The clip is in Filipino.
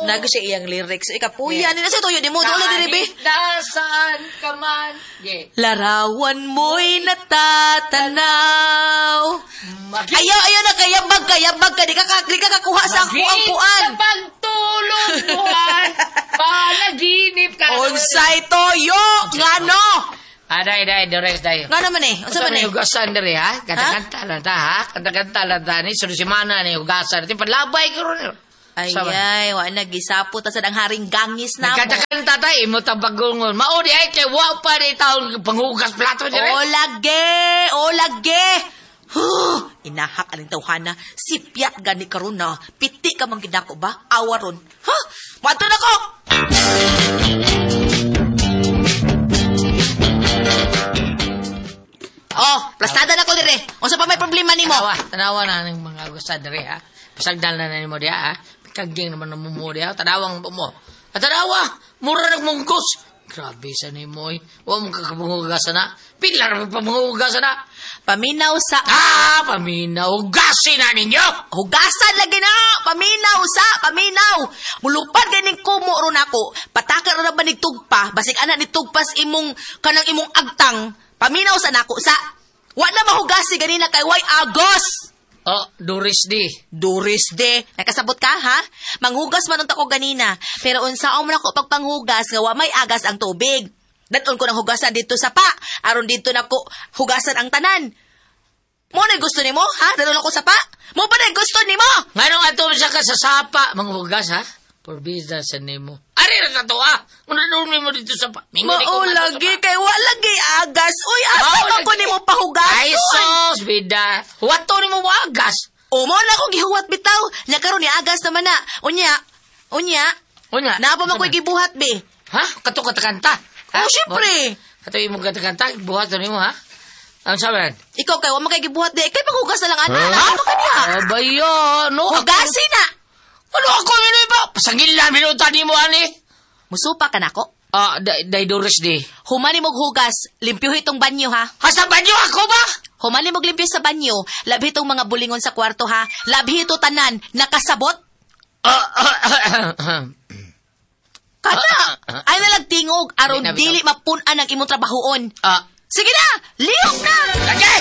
Nago siya iyang lyrics. Ikapuya, nila siya tuyo, di mo, doon na diribi. Nasaan ka man. Larawan mo'y natatanaw. Ayaw na, kayabag ka. Di ka kakuha sa kuang-kuan. Sa pagtulog buwan, panaginip ka. Unsay toyo, ngano? Day, direct day. Nga naman unsa man Hugasan diri ha? Kanta-kanta lang ta ha? Kanta-kanta lang ta ni. Suno si mana ni hugasan. Ito palabay ko ron. Ay, wa na gisapo ta sa dang haring gangis na mo. Kanta-kanta tayo, imo tabagungon. Maudi ay kay wa pa ni taon panghugas plato diri. O lage. Inahak aling tawhana. Sipyat gani karon na. Piti ka man gidako ba? Awaron. Ha? Mato na ko! Plastada na ko dire. Unsa pa may problema nimo? Tanawa na ng mga gusta dire ha. Pasagdal na nimo dia ha. Kaging naman mo dia. Tanawang mo. Tanawa, mura nang munggos. Grabe sa nimo oy. Wa mo kakabuhugas na. Pila ra pamuhugas na. Paminaw sa paminaw. Hugasin na ninyo. Hugasan lagi na. Paminaw. Mulupad ganing kumo ron ako. Patakar ra ba ni tugpa? Basig ana ni tugpas kanang imong agtang. Paminaw sa nako sa wa na mahugasi ganina kay way agos. Duris di. Nakasabot ka ha? Manghugas man unta ko ganina. Pero unsaon man ako pagpanghugas nga wa may agas ang tubig. Daton ko nang hugasan dito sa pa. Aron dito nako hugasan ang tanan. Mo na gusto nimo ha? Daton ako sa pa. Mo pa na gusto nimo. Nganong ato siya ka sa sapa manghugas ha? Porbida sa nimo. Ari ra to Unadun mo dito sa pa. Mao lagi kay wa lagi agas. Uy, asa ko nimo pahugason? Ay sos bida. Huwat to nimo agas. Mo na ko gihuwat bitaw. Nya karon ni agas naman na. Unya. Napa man ko'y gibuhat be. Ha? Kato kanta. Syempre. Kato imong kanta buhat nimo ha? Ang sabi? Ikaw kay wa man kay gibuhat de. Kay panghugas na lang ana. Ano ka niya? Bayo, no. Hugasin na. Ano ako nilo ba? Pasangil na minuta nimo ani. Musupa ka nako? Day Doris di. Humani mog hugas, limpyo itong banyo ha. Sa banyo ako ba? Humani mog limpyo sa banyo, labi itong mga bulingon sa kwarto ha. Labi ito tanan, nakasabot? Kana, ay nalagtingog, aron dili mapunan ang imong trabahoon. Sige na, liyok na! Lagi!